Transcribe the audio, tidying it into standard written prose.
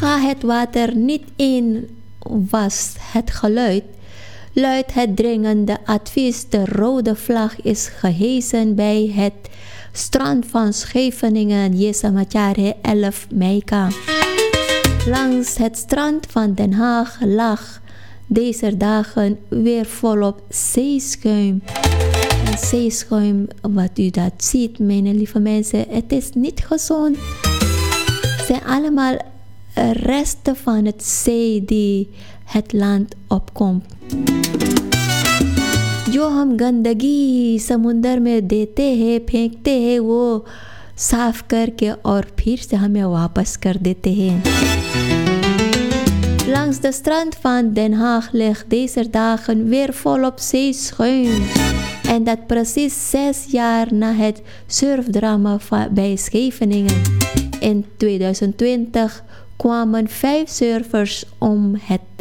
Ga het water niet in, was het geluid. Luidt het dringende advies. De rode vlag is gehesen bij het strand van Scheveningen. Yesamachare 11 Meika. Langs het strand van Den Haag lag deze dagen weer volop zeeschuim. En zeeschuim, wat u dat ziet, mijn lieve mensen, het is niet gezond. Het zijn allemaal resten van het zee die het land opkomt. जो हम गंदगी समुंदर में देते हैं, फेंकते हैं, वो साफ करके और फिर से हमें वापस कर देते हैं. Langs de strand van Den Haag ligt deze dagen weer volop zeeschuim. En dat precies 6 jaar na het surfdrama bij Scheveningen. In 2020 kwamen 5 surfers om het